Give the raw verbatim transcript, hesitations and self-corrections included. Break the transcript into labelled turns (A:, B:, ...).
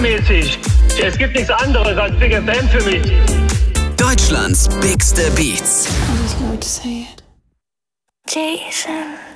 A: hammermäßig. Es gibt nichts anderes als Big F M für mich.
B: Deutschlands bigste Beats.
C: I just know what to say.
D: Jason.